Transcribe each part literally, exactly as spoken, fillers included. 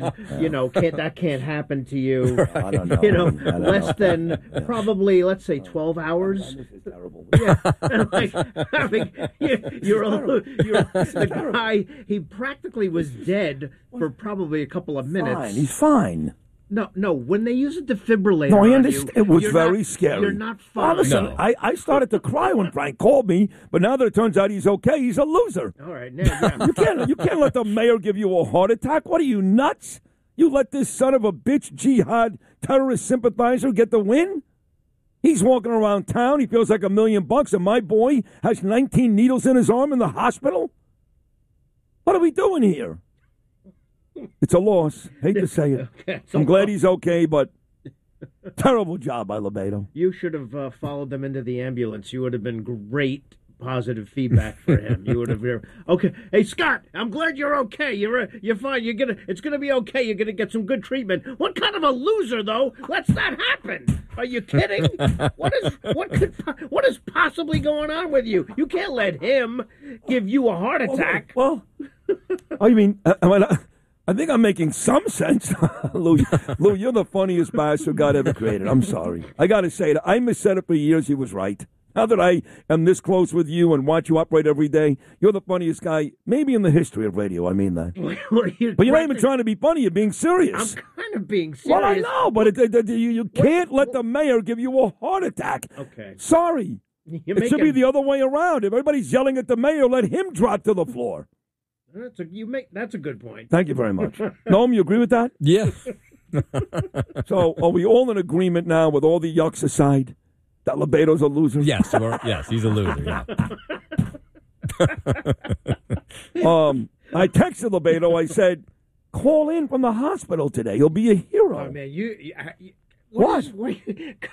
said, you know, can't that can't happen to you. Right. I don't know. You know, I don't less know. than Yeah. probably, let's say, twelve hours. This is terrible. Yeah, and like, I mean, you, you're, a, you're the guy. He practically was dead for probably a couple of minutes. Fine. He's fine. No, no. When they use a defibrillator, No, I on understand. you, it was you're very not, scary. You're not Well, fine. listen, No. I, I started to cry when Frank called me, but now that it turns out he's okay, he's a loser. All right, now, yeah. You can't you can't let the mayor give you a heart attack. What are you, nuts? You let this son of a bitch jihad terrorist sympathizer get the win? He's walking around town. He feels like a million bucks, and my boy has nineteen needles in his arm in the hospital? What are we doing here? It's a loss. Hate to say it. Okay, I'm so- glad he's okay, but terrible job by Lebedo. You should have uh, followed them into the ambulance. You would have been great positive feedback for him. You would have been, okay. Hey, Scott, I'm glad you're okay. You're uh, you're fine. You're gonna it's gonna be okay. You're gonna get some good treatment. What kind of a loser though lets that happen? Are you kidding? What is what could what is possibly going on with you? You can't let him give you a heart attack. Well, oh, you mean, I, I, mean, I, I think I'm making some sense. Lou, Lou, you're the funniest bastard God ever created. I'm sorry. I got to say that I missaid it for years. He was right. Now that I am this close with you and watch you operate every day, you're the funniest guy, maybe in the history of radio. I mean that. Well, you're But you're not even correcting- trying to be funny. You're being I'm serious. kind of being serious. Well, I know, but it, it, it- you, you can't let the mayor give you a heart attack. Okay. Sorry. You're It should be making- the other way around. If everybody's yelling at the mayor, let him drop to the floor. That's a you make that's a good point. Thank you very much. Noam, you agree with that? Yeah. So are we all in agreement now, with all the yucks aside, that Lebedo's a loser? Yes. Or, yes. He's a loser. Yeah. Um, I texted Lebedo. I said, call in from the hospital today. You'll be a hero. Oh man, you, you, you What? what? Is, what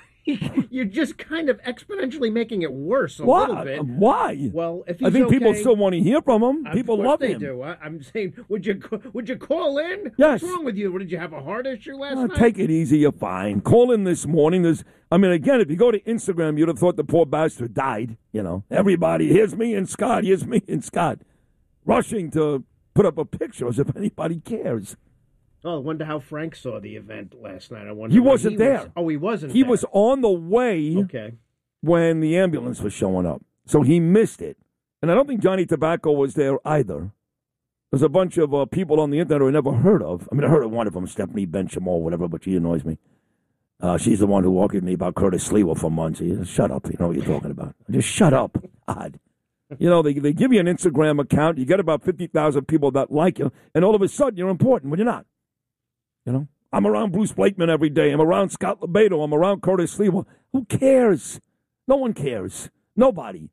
you're just kind of exponentially making it worse a Why? little bit. Why? Well, if he's I think people okay- still want to hear from him. Of People course love they him. do. I, I'm saying, would you would you call in? Yes. What's wrong with you? What, did you have a heart issue last Uh, night? take it easy. You're fine. Call in this morning. There's, I mean, again, if you go to Instagram, you'd have thought the poor bastard died. You know, everybody, here's me and Scott. Here's me and Scott, rushing to put up a picture as if anybody cares. Oh, I wonder how Frank saw the event last night. I wonder. He when wasn't was- there. oh, he wasn't. He there. was on the way Okay. when the ambulance was showing up, so he missed it. And I don't think Johnny Tobacco was there either. There's a bunch of uh, people on the internet who I never heard of. I mean, I heard of one of them, Stephanie Benjamin or whatever, but she annoys me. Uh, she's the one who argued with me about Curtis Lewa for months. He says, shut up. You know what you're talking about. Just shut up. God. You know, they they give you an Instagram account. You get about fifty thousand people that like you, and all of a sudden you're important when you're not. You know, I'm around Bruce Blakeman every day. I'm around Scott Lebedo. I'm around Curtis Lewa. Who cares? No one cares. Nobody.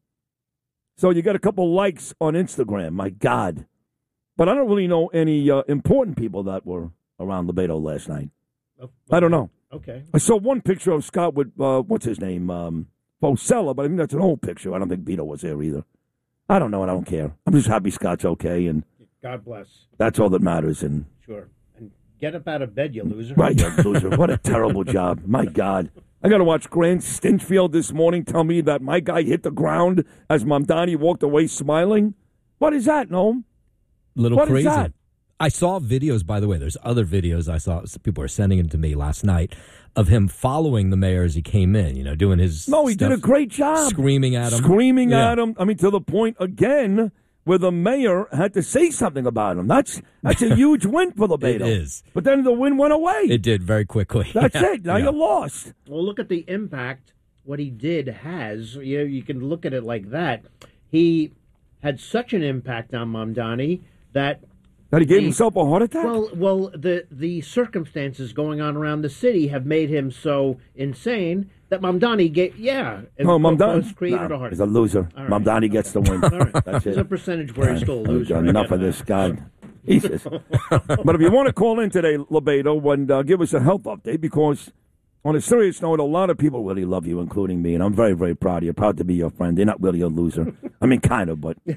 So you get a couple likes on Instagram. My God. But I don't really know any uh, important people that were around Lebedo last night. Oh, I don't know. Okay. I saw one picture of Scott with, uh, what's his name, um, Fosella, but I think that's an old picture. I don't think Vito was there either. I don't know, and I don't care. I'm just happy Scott's okay, and God bless. that's all that matters. And Sure. And get up out of bed, you loser. right, you loser. What a terrible job. My God. I got to watch Grant Stinchfield this morning tell me that my guy hit the ground as Mamdani walked away smiling. What is that, Noam? Little What is crazy. that? I saw videos, by the way. There's other videos I saw. People were sending them to me last night of him following the mayor as he came in. You know, doing his No, he stuff, did a great job. screaming at him, Screaming Yeah. at him. I mean, to the point again where the mayor had to say something about him. That's that's a huge win for the Lebedo. It is. But then the win went away. It did very quickly. That's Yeah. it. Now Yeah. you're lost. Well, look at the impact what he did has. You know, you can look at it like that. He had such an impact on Mamdani that That he gave the- himself a heart attack? Well, well, the the circumstances going on around the city have made him so insane that Mamdani gave. Yeah, and No, proposed- Mamdani created no, a heart he's a attack. loser. All right. Mamdani gets the win. All right. That's There's it. a percentage where he's still a loser. I Enough get of that. this, God. Jesus. But if you want to call in today, Lebedo, and uh, give us a health update, because on a serious note, a lot of people really love you, including me, and I'm very, very proud of you. Proud to be your friend. You're not really a loser. I mean, kind of, but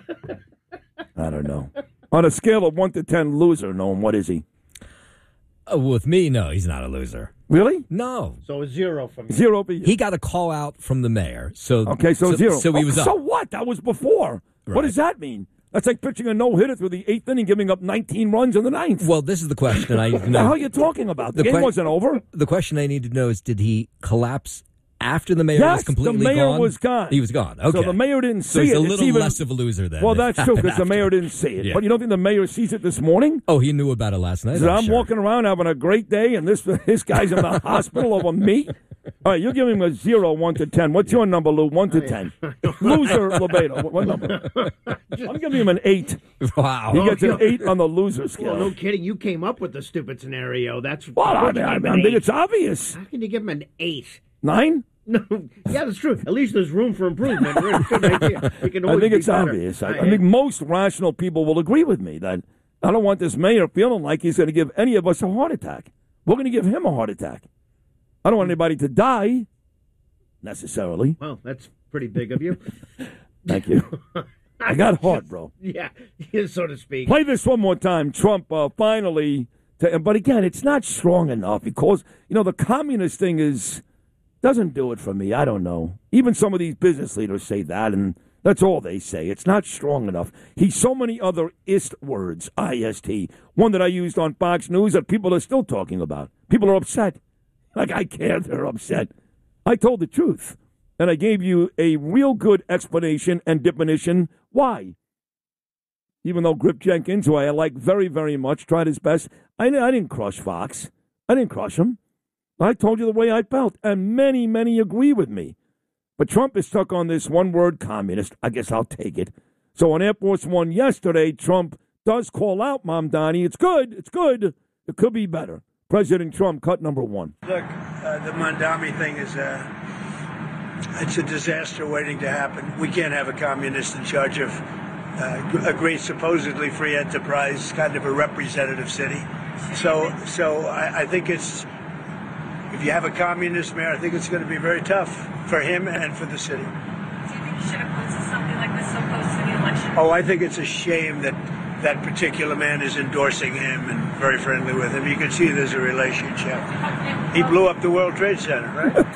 I don't know. On a scale of one to ten, loser, Noam, what is he? Uh, with me, no, he's not a loser. Really? No. So a zero from you. Zero for you. He got a call out from the mayor. So Okay, so, zero. So he was oh, up. So what? That was before. What Right. does that mean? That's like pitching a no-hitter through the eighth inning, giving up nineteen runs in the ninth. Well, this is the question I need to What the know. hell are you talking about? The, The game que- wasn't over. The question I need to know is, did he collapse after the mayor Yes, was completely the mayor gone? was gone. He was gone. Okay. So the mayor didn't So see he's it. a It's little even- less of a loser then. Well, that's true because the after. mayor didn't see it. Yeah. But you don't think the mayor sees it this morning? Oh, he knew about it last night. He said, I'm I'm sure. walking around having a great day, and this this guy's in the hospital over me. All right, you give him a zero, one to ten. What's your number, Lou? One to ten. Loser, Lebedo. What, what number? I'm giving him an eight. Wow. He gets an eight on the loser scale. Well, no kidding. You came up with the stupid scenario. That's Well, I, what'd mean, you I, give mean, him I an think eight? it's obvious. How can you give him an eight? Nine? No, yeah, that's true. At least there's room for improvement. We're in good idea. It can I always think be it's better. obvious. I, I think most rational people will agree with me that I don't want this mayor feeling like he's going to give any of us a heart attack. We're going to give him a heart attack. I don't want anybody to die, necessarily. Well, that's pretty big of you. Thank you. I got heart, bro. Yeah, so to speak. Play this one more time. Trump uh, finally, to, but again, it's not strong enough because, you know, the communist thing is doesn't do it for me. I don't know. Even some of these business leaders say that, and that's all they say. It's not strong enough. He's so many other ist words, I S T. One that I used on Fox News that people are still talking about. People are upset. Like, I care they're upset. I told the truth, and I gave you a real good explanation and definition why. Even though Grip Jenkins, who I like very, very much, tried his best, I, I didn't crush Fox. I didn't crush him. I told you the way I felt, and many, many agree with me. But Trump is stuck on this one-word communist. I guess I'll take it. So on Air Force One yesterday, Trump does call out Mom Donnie. It's good. It's good. It could be better. President Trump, cut number one. Look, uh, the Mondami thing is a, it's a disaster waiting to happen. We can't have a communist in charge of uh, a great, supposedly free enterprise, kind of a representative city. So, so I, I think it's, if you have a communist mayor, I think it's going to be very tough for him and for the city. Do you think he should have posted something like this so close to the election? Oh, I think it's a shame that that particular man is endorsing him and very friendly with him. You can see there's a relationship. He blew up the World Trade Center,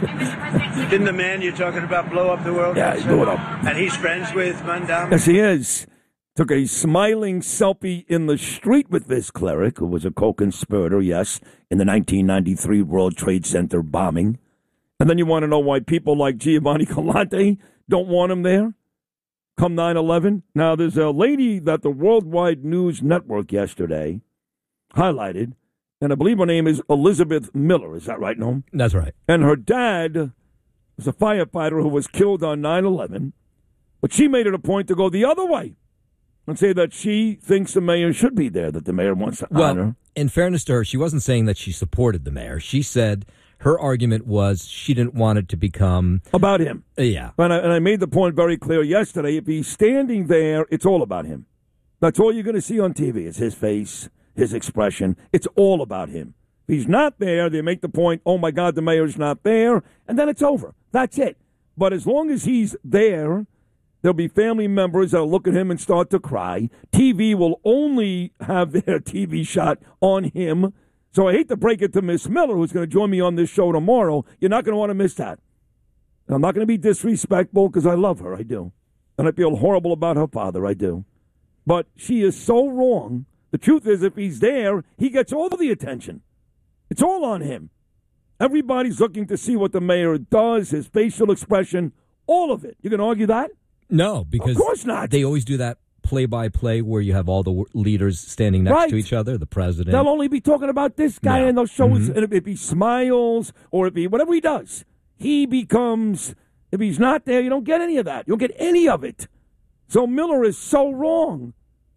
right? Didn't the man you're talking about blow up the World Yeah, Trade he Center? blew it up. And he's friends with Mondami? Yes, he is. Took a smiling selfie in the street with this cleric, who was a co-conspirator, yes, in the nineteen ninety-three World Trade Center bombing. And then you want to know why people like Giovanni Galante don't want him there come nine eleven? Now, there's a lady that the Worldwide News Network yesterday highlighted, and I believe her name is Elizabeth Miller. Is that right, Noam? That's right. And her dad was a firefighter who was killed on nine eleven, but she made it a point to go the other way and say that she thinks the mayor should be there, that the mayor wants to Well, honor. in fairness to her, she wasn't saying that she supported the mayor. She said her argument was she didn't want it to become, About him. uh, yeah. And I, and I made the point very clear yesterday. If he's standing there, it's all about him. That's all you're going to see on T V is his face, his expression. It's all about him. If he's not there, they make the point, oh, my God, the mayor's not there, and then it's over. That's it. But as long as he's there, there'll be family members that'll look at him and start to cry. T V will only have their T V shot on him. So I hate to break it to Miss Miller, who's going to join me on this show tomorrow. You're not going to want to miss that. And I'm not going to be disrespectful because I love her. I do. And I feel horrible about her father. I do. But she is so wrong. The truth is, if he's there, he gets all the attention. It's all on him. Everybody's looking to see what the mayor does, his facial expression, all of it. You can argue that? No, because Of course not. they always do that play-by-play where you have all the w- leaders standing next Right. to each other, the president. They'll only be talking about this guy, No. and they'll show his, Mhm. and if, if he smiles or if he, whatever he does, he becomes, if he's not there, you don't get any of that. You don't get any of it. So Miller is so wrong.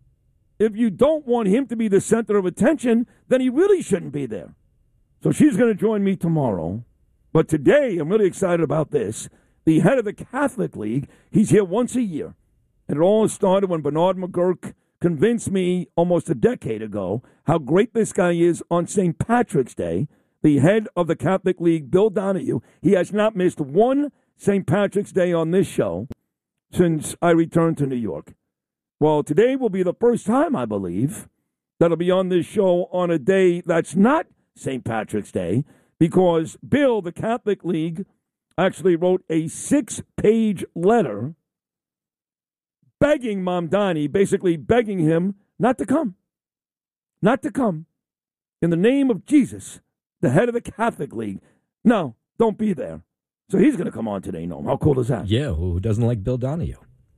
If you don't want him to be the center of attention, then he really shouldn't be there. So she's going to join me tomorrow. But today, I'm really excited about this. The head of the Catholic League, he's here once a year. And it all started when Bernard McGurk convinced me almost a decade ago how great this guy is on Saint Patrick's Day. The head of the Catholic League, Bill Donahue, he has not missed one Saint Patrick's Day on this show since I returned to New York. Well, today will be the first time, I believe, that'll be on this show on a day that's not Saint Patrick's Day, because Bill, the Catholic League, actually wrote a six-page letter begging Mamdani, basically begging him not to come. Not to come. In the name of Jesus, the head of the Catholic League. No, don't be there. So he's going to come on today, Noam. How cool is that? Yeah, who doesn't like Bill Donahue?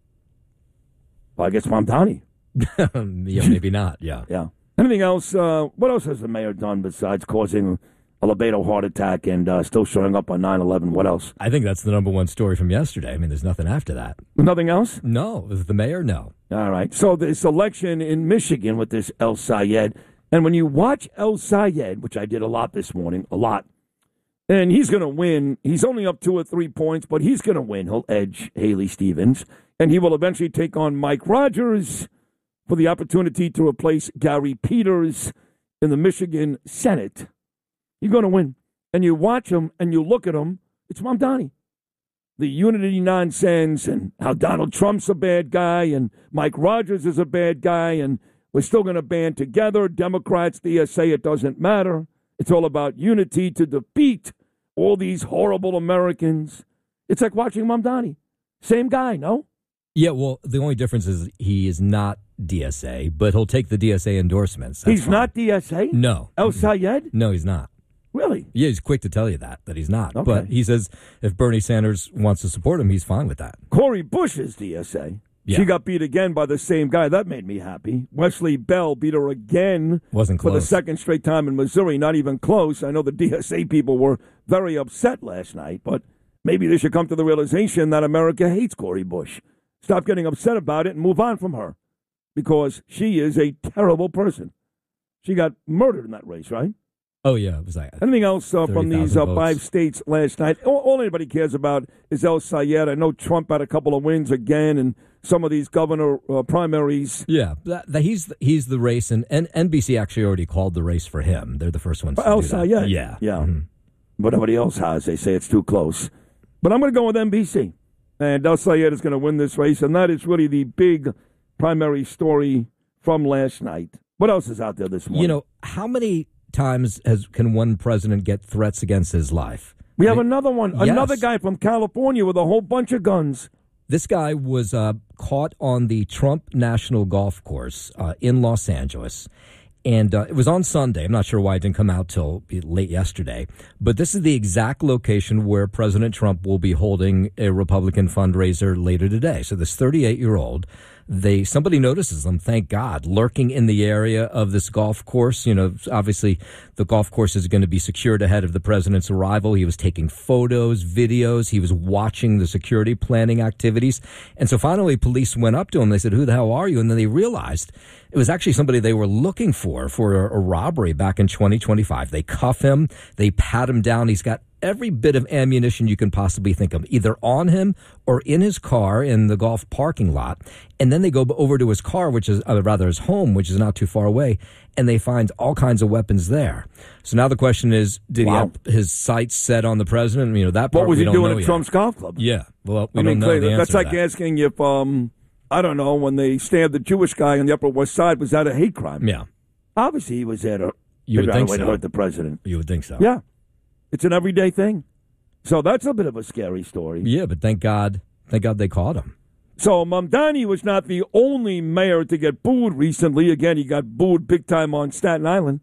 Well, I guess Mamdani. yeah, maybe not, yeah. Yeah. Anything else? Uh, what else has the mayor done besides causing a libido heart attack and uh, still showing up on nine eleven? What else? I think that's the number one story from yesterday. I mean, there's nothing after that. Nothing else? No. Was the mayor? No. All right. So this election in Michigan with this El Sayed, and when you watch El Sayed, which I did a lot this morning, a lot, and he's going to win. He's only up two or three points, but he's going to win. He'll edge Haley Stevens, and he will eventually take on Mike Rogers for the opportunity to replace Gary Peters in the Michigan Senate. You're going to win. And you watch him and you look at him, it's Mamdani. The unity nonsense and how Donald Trump's a bad guy and Mike Rogers is a bad guy and we're still going to band together. Democrats, they say it doesn't matter. It's all about unity to defeat all these horrible Americans. It's like watching Mamdani. Same guy, no? Yeah, well, the only difference is he is not D S A, but he'll take the D S A endorsements. That's he's fine. not D S A? No. El Sayed? No, he's not. Really? Yeah, he's quick to tell you that, that he's not. Okay. But he says if Bernie Sanders wants to support him, he's fine with that. Cori Bush is D S A. Yeah. She got beat again by the same guy. That made me happy. Wesley Bell beat her again. Wasn't close. For the second straight time in Missouri. Not even close. I know the D S A people were very upset last night, but maybe they should come to the realization that America hates Cori Bush. Stop getting upset about it and move on from her because she is a terrible person. She got murdered in that race, right? Oh, yeah. It was like Anything else uh, from these uh, five states last night? All, all anybody cares about is El Sayed. I know Trump had a couple of wins again and some of these governor uh, primaries. Yeah, that, that he's, he's the race, and, and N B C actually already called the race for him. They're the first ones to El do Sayed. that. Yeah. Yeah. Mm-hmm. But nobody else has. They say it's too close. But I'm going to go with N B C. And El Sayed is going to win this race, and that is really the big primary story from last night. What else is out there this morning? You know, how many times has can one president get threats against his life? We I have mean, another one, yes. another guy from California with a whole bunch of guns. This guy was uh, caught on the Trump National Golf Course uh, in Los Angeles. And uh, it was on Sunday. I'm not sure why it didn't come out till late yesterday. But this is the exact location where President Trump will be holding a Republican fundraiser later today. So this thirty-eight-year-old, they somebody notices them, thank God, lurking in the area of this golf course. You know, obviously the golf course is going to be secured ahead of the president's arrival. He was taking photos, videos. He was watching the security planning activities. And so finally police went up to him. They said, "Who the hell are you?" And then they realized it was actually somebody they were looking for, for a, a robbery back in twenty twenty-five. They cuff him. They pat him down. He's got every bit of ammunition you can possibly think of, either on him or in his car in the golf parking lot. And then they go over to his car, which is uh, rather his home, which is not too far away, and they find all kinds of weapons there. So now the question is, did Wow. he have his sights set on the president? You know, that part What was we he don't doing know at yet. Trump's golf club? Yeah, well, we I mean, don't know the Clay, answer that's to like that. asking if, um, I don't know, when they stabbed the Jewish guy on the Upper West Side, was that a hate crime? Yeah, Obviously, he was there to You would figure out think a way to so. hurt the president. you would think so. Yeah. It's an everyday thing. So that's a bit of a scary story. Yeah, but thank God, thank God they caught him. So Mamdani was not the only mayor to get booed recently. Again, he got booed big time on Staten Island.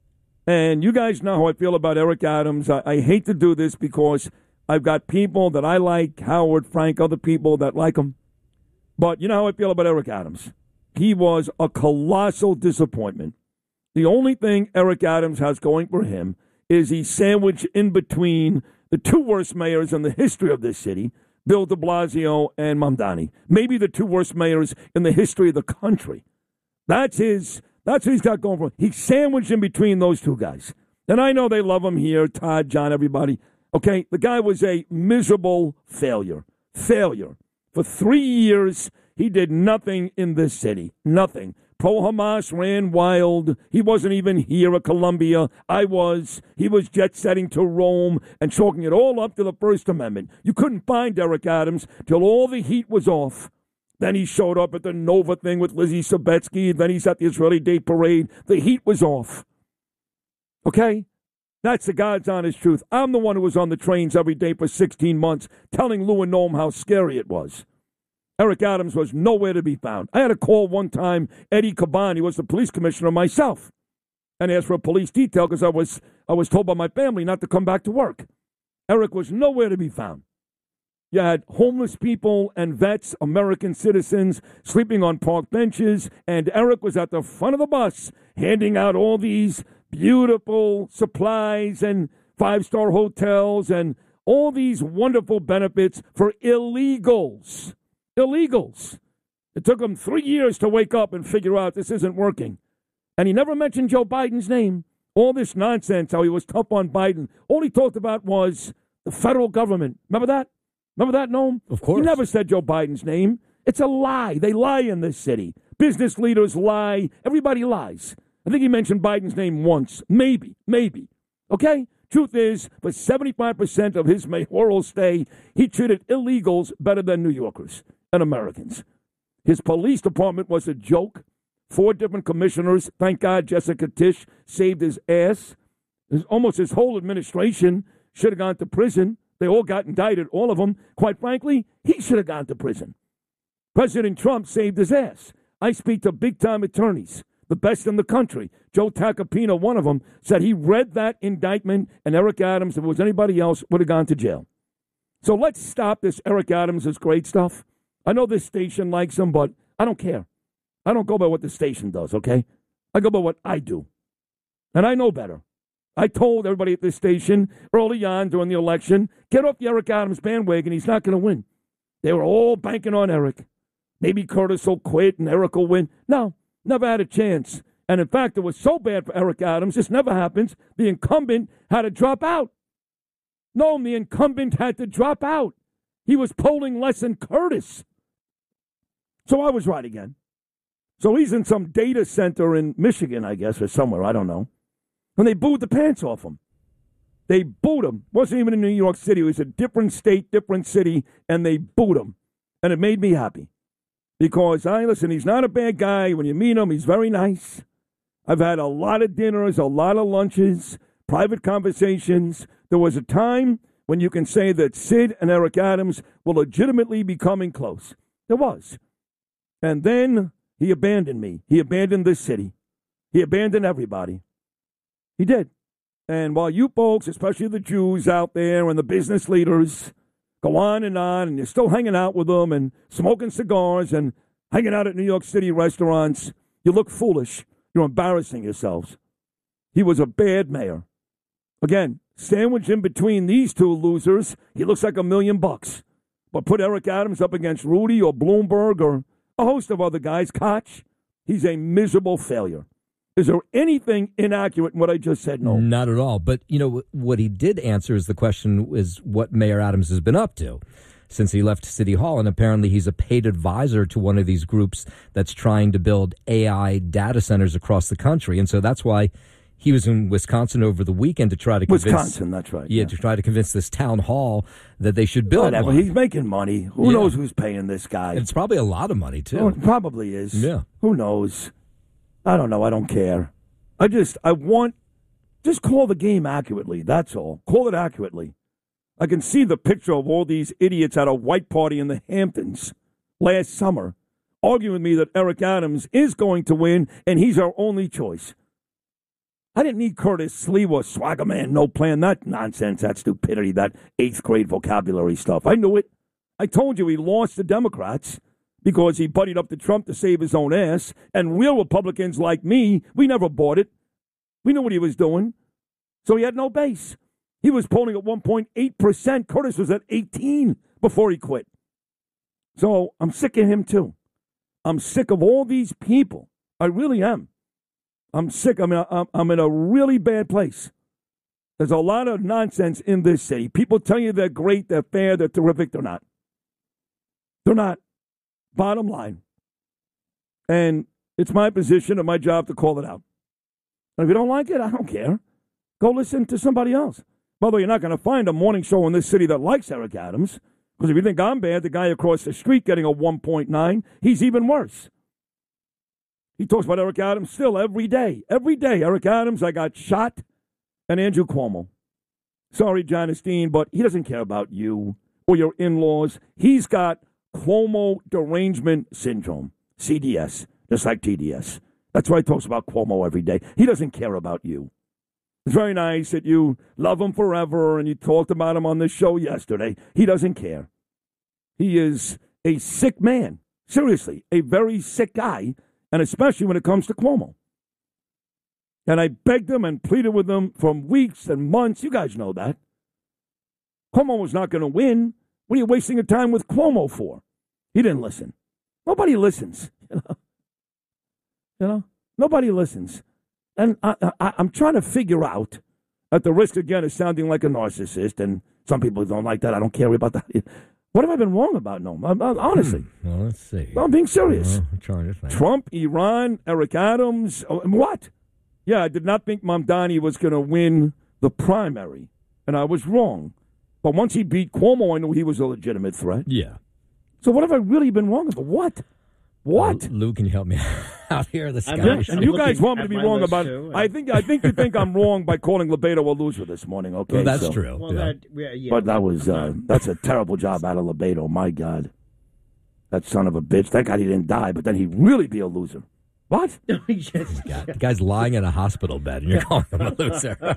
And you guys know how I feel about Eric Adams. I, I hate to do this because I've got people that I like, Howard, Frank, other people that like him. But you know how I feel about Eric Adams. He was a colossal disappointment. The only thing Eric Adams has going for him is he's sandwiched in between the two worst mayors in the history of this city, Bill de Blasio and Mamdani. Maybe the two worst mayors in the history of the country. That's his. That's what he's got going for him. He's sandwiched in between those two guys. And I know they love him here, Todd, John, everybody. Okay, the guy was a miserable failure. Failure. For three years, he did nothing in this city. Nothing. Pro-Hamas ran wild. He wasn't even here at Columbia. I was. He was jet-setting to Rome and chalking it all up to the First Amendment. You couldn't find Eric Adams till all the heat was off. Then he showed up at the Nova thing with Lizzie Sobetsky. Then he's at the Israeli Day Parade. The heat was off. Okay? That's the God's honest truth. I'm the one who was on the trains every day for sixteen months telling Lou and Noam how scary it was. Eric Adams was nowhere to be found. I had to call one time Eddie Caban. He was the police commissioner myself, and asked for a police detail because I was, I was told by my family not to come back to work. Eric was nowhere to be found. You had homeless people and vets, American citizens, sleeping on park benches, and Eric was at the front of the bus handing out all these beautiful supplies and five-star hotels and all these wonderful benefits for illegals. Illegals. It took him three years to wake up and figure out this isn't working. And he never mentioned Joe Biden's name. All this nonsense, how he was tough on Biden. All he talked about was the federal government. Remember that? Remember that, Noam? Of course. He never said Joe Biden's name. It's a lie. They lie in this city. Business leaders lie. Everybody lies. I think he mentioned Biden's name once. Maybe. Maybe. Okay? Truth is, for seventy-five percent of his mayoral stay, he treated illegals better than New Yorkers and Americans. His police department was a joke. Four different commissioners. Thank God Jessica Tisch saved his ass. Almost his whole administration should have gone to prison. They all got indicted, all of them. Quite frankly, he should have gone to prison. President Trump saved his ass. I speak to big-time attorneys, the best in the country. Joe Tacopina, one of them, said he read that indictment, and Eric Adams, if it was anybody else, would have gone to jail. So let's stop this Eric Adams is great stuff. I know this station likes him, but I don't care. I don't go by what the station does, okay? I go by what I do. And I know better. I told everybody at this station early on during the election, get off the Eric Adams bandwagon. He's not going to win. They were all banking on Eric. Maybe Curtis will quit and Eric will win. No, never had a chance. And in fact, it was so bad for Eric Adams, this never happens, the incumbent had to drop out. No, the incumbent had to drop out. He was polling less than Curtis. So I was right again. So he's in some data center in Michigan, I guess, or somewhere, I don't know. And they booed the pants off him. They booed him. Wasn't even in New York City. It was a different state, different city, and they booed him. And it made me happy. Because, I listen, he's not a bad guy. When you meet him, he's very nice. I've had a lot of dinners, a lot of lunches, private conversations. There was a time when you can say that Sid and Eric Adams were legitimately becoming close. There was. And then he abandoned me. He abandoned this city. He abandoned everybody. He did. And while you folks, especially the Jews out there and the business leaders, go on and on, and you're still hanging out with them and smoking cigars and hanging out at New York City restaurants, you look foolish. You're embarrassing yourselves. He was a bad mayor. Again, sandwiched in between these two losers, he looks like a million bucks. But put Eric Adams up against Rudy or Bloomberg or a host of other guys, Koch, he's a miserable failure. Is there anything inaccurate in what I just said? No. Not at all. But, you know, what he did answer is the question is what Mayor Adams has been up to since he left City Hall. And apparently he's a paid advisor to one of these groups that's trying to build A I data centers across the country. And so that's why he was in Wisconsin over the weekend to try to convince... Wisconsin, that's right. Yeah, yeah. to try to convince this town hall that they should build Whatever. one. He's making money. Who Yeah. knows who's paying this guy? It's probably a lot of money, too. Oh, it probably is. Yeah. Who knows? I don't know. I don't care. I just, I want, just call the game accurately. That's all. Call it accurately. I can see the picture of all these idiots at a white party in the Hamptons last summer arguing with me that Eric Adams is going to win and he's our only choice. I didn't need Curtis Sliwa or Swagger Man, no plan. That nonsense, that stupidity, that eighth grade vocabulary stuff. I knew it. I told you he lost the Democrats because he buddied up to Trump to save his own ass. And real Republicans like me, we never bought it. We knew what he was doing. So he had no base. He was polling at one point eight percent. Curtis was at eighteen before he quit. So I'm sick of him, too. I'm sick of all these people. I really am. I'm sick. I mean, I'm in a really bad place. There's a lot of nonsense in this city. People tell you they're great, they're fair, they're terrific. They're not. They're not. Bottom line. And it's my position and my job to call it out. And if you don't like it, I don't care. Go listen to somebody else. By the way, you're not going to find a morning show in this city that likes Eric Adams. Because if you think I'm bad, the guy across the street getting a one point nine, he's even worse. He talks about Eric Adams still every day. Every day, Eric Adams, I got shot, and Andrew Cuomo. Sorry, Janice Dean, but he doesn't care about you or your in-laws. He's got Cuomo derangement syndrome, C D S, just like T D S. That's why he talks about Cuomo every day. He doesn't care about you. It's very nice that you love him forever and you talked about him on this show yesterday. He doesn't care. He is a sick man. Seriously, a very sick guy, and especially when it comes to Cuomo. And I begged him and pleaded with him for weeks and months. You guys know that. Cuomo was not going to win. What are you wasting your time with Cuomo for? He didn't listen. Nobody listens. You know, you know? Nobody listens. And I, I, I'm trying to figure out, at the risk again of sounding like a narcissist, and some people don't like that. I don't care about that. What have I been wrong about? No, I, I, honestly. Hmm. Well, let's see. No, I'm being serious. Uh, I'm trying to think. Trump, Iran, Eric Adams. Oh, what? Yeah, I did not think Mamdani was going to win the primary, and I was wrong. But once he beat Cuomo, I knew he was a legitimate threat. Yeah. So what have I really been wrong about? What? What? Well, Lou, can you help me out here? This I'm guy. not- And I'm you guys looking want me at to be my wrong list, about too. I think I think you think I'm wrong by calling Lebedo a loser this morning, okay? Well, that's So- true. Well, yeah. that, yeah, yeah. But that was uh, that's a terrible job out of Lebedo, my God. That son of a bitch. Thank God he didn't die, but then he'd really be a loser. What? Yes. God, the guy's lying in a hospital bed, and you're calling him a loser.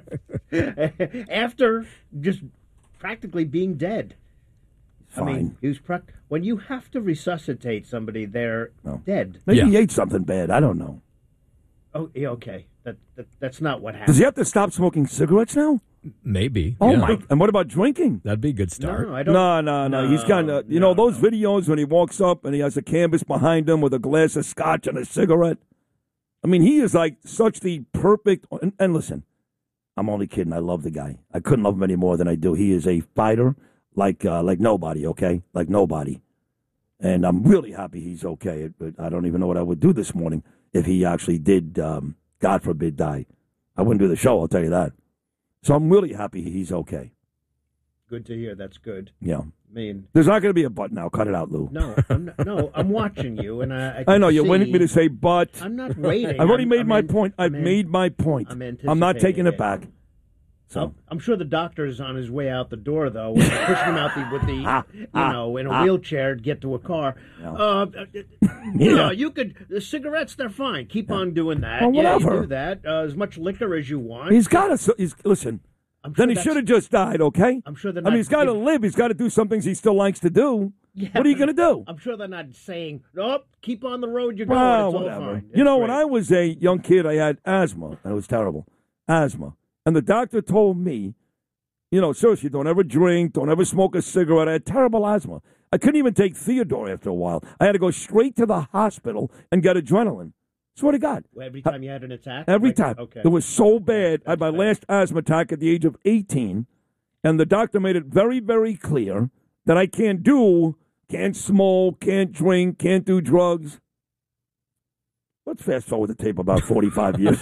After just practically being dead. I mean, Fine. he was prac- when you have to resuscitate somebody, they're No. dead. Maybe Yeah. he ate something bad. I don't know. Oh, yeah, okay. That, that that's not what Does happened. he have to stop smoking cigarettes now? Maybe. Oh yeah. my! And what about drinking? That'd be a good start. No, I don't. No, no, no. He's got, uh, you know, no, those no. videos when he walks up and he has a canvas behind him with a glass of scotch and a cigarette. I mean, he is like such the perfect. And, and listen, I'm only kidding. I love the guy. I couldn't love him any more than I do. He is a fighter like uh, like nobody. Okay, like nobody. And I'm really happy he's okay. But I don't even know what I would do this morning if he actually did, um, God forbid, die. I wouldn't do the show. I'll tell you that. So I'm really happy he's okay. Good to hear. That's good. Yeah. I mean, There's not going to be a but now. Cut it out, Lou. no, I'm not, no, I'm watching you, and I. I, I can know you're see- waiting me to say but. I'm not waiting. I've already I'm- made I'm my in- point. I've I'm in- made my point. I'm I'm not taking anticipating it it. back. So I'm, I'm sure the doctor's on his way out the door, though, when they're pushing him out the, with the, you know, in a wheelchair to get to a car. Yeah. Uh, you know, you could the cigarettes. They're fine. Keep on doing that. Well, Yeah, whatever. you do that. Uh, as much liquor as you want. he's got to. He's listen. I'm sure Then he that's- should have just died. Okay. I'm sure they're I mean, not he's got to giving- live. He's got to do some things he still likes to do. Yeah, What are you going to do? I'm sure they're not saying, "Nope, keep on the road you're going." Well, it's all whatever. fine." You know, It's when great. I was a young kid, I had asthma, and it was terrible. Asthma. And the doctor told me, you know, seriously, don't ever drink, don't ever smoke a cigarette. I had terrible asthma. I couldn't even take Theodore after a while. I had to go straight to the hospital and get adrenaline. Swear to God. Well, every time you had an attack. Every Like, time. Okay. It was so bad. I had my bad. last asthma attack at the age of eighteen, and the doctor made it very, very clear that I can't do, can't smoke, can't drink, can't do drugs. Let's fast forward the tape about forty-five years.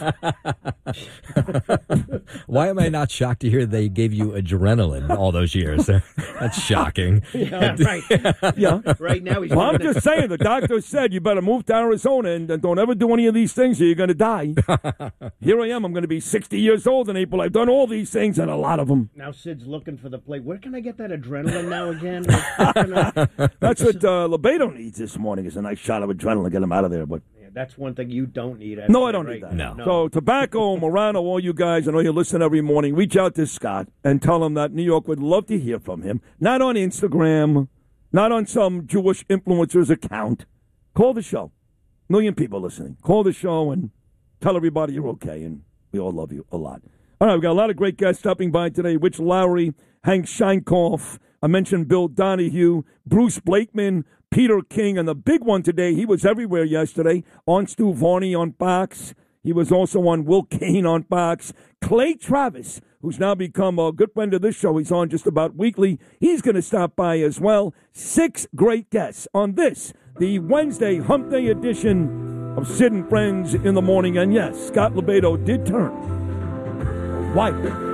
Why am I not shocked to hear they gave you adrenaline all those years? That's shocking. Yeah, right. Yeah. Right now he's. Well, I'm looking at- just saying, the doctor said you better move to Arizona and, and don't ever do any of these things or you're going to die. Here I am. I'm going to be sixty years old in April. I've done all these things and a lot of them. Now Sid's looking for the plate. Where can I get that adrenaline now again? Where can I- That's what uh, Lebedo needs this morning is a nice shot of adrenaline, get him out of there. But Yeah, that's one thing you don't need. I'd no, say I don't right need that. now. No. So Tobacco, Morano, all you guys, I know you listen every morning. Reach out to Scott and tell him that New York would love to hear from him. Not on Instagram, not on some Jewish influencer's account. Call the show. Million people listening. Call the show and tell everybody you're okay, and we all love you a lot. All right, we've got a lot of great guests stopping by today. Rich Lowry, Hank Scheinkoff. I mentioned Bill Donahue, Bruce Blakeman, Peter King, and the big one today, he was everywhere yesterday, on Stu Varney on Fox. He was also on Will Kane on Fox. Clay Travis, who's now become a good friend of this show. He's on just about weekly. He's going to stop by as well. Six great guests on this, the Wednesday Hump Day edition of Sid and Friends in the Morning. And yes, Scott Lebedo did turn white.